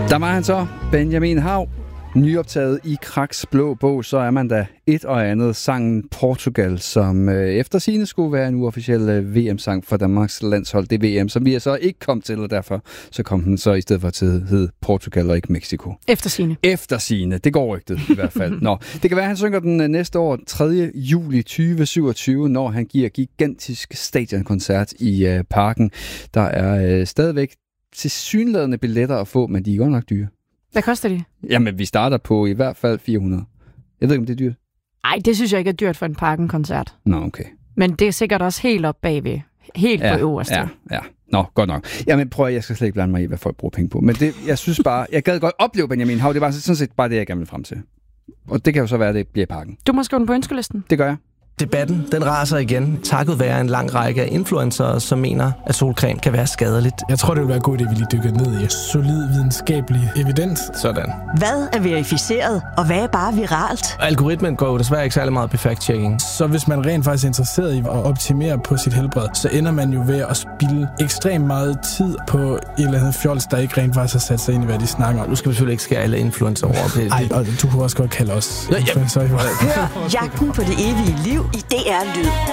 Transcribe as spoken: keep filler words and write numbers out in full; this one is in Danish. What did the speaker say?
Der var han så, Benjamin Hav. Nyoptaget i Kraks blå bog, så er man da et og andet sangen Portugal, som øh, efter sigende skulle være en uofficiel øh, V M-sang for Danmarks landshold. Det V M, som vi så ikke kom til, og derfor så kom den så i stedet for til at hedde Portugal og ikke Mexico. Efter sigende. Efter sigende. Det går rygtet i hvert fald. Nå, det kan være, at han synger den næste år, tredje juli tyve syvogtyve, når han giver gigantisk stadionkoncert i øh, Parken. Der er øh, stadigvæk tilsyneladende billetter at få, men de er godt nok dyre. Hvad koster de? Jamen, vi starter på i hvert fald fire hundrede. Jeg ved ikke, om det er dyrt. Nej, det synes jeg ikke er dyrt for en Parken-koncert. Nå, okay. Men det er sikkert også helt op bagved. Helt ja, på øverste. Ja, ja. Nå, godt nok. Jamen, prøv at jeg skal slet ikke blande mig i, hvad folk bruger penge på. Men det, jeg synes bare, jeg gad godt opleve Benjamin Hav. Det var sådan set bare det, jeg gerne vil frem til. Og det kan jo så være, at det bliver Parken. Du må skrive den på ønskelisten. Det gør jeg. Debatten, den raser igen, takket være en lang række af influencere, som mener, at solcreme kan være skadeligt. Jeg tror, det vil være godt, at vi lige dykker ned i solid videnskabelig evidens. Sådan. Hvad er verificeret, og hvad er bare viralt? Algoritmen går jo desværre ikke særlig meget på fact-checking. Så hvis man rent faktisk er interesseret i at optimere på sit helbred, så ender man jo ved at spilde ekstremt meget tid på et eller andet fjols, der ikke rent faktisk har sat sig ind i, hvad de snakker om. Nu skal vi selvfølgelig ikke skære alle influencer over. Nej, og du kunne også godt kalde os ja, influencer. Hør jagten på det evige liv i D R Lyd.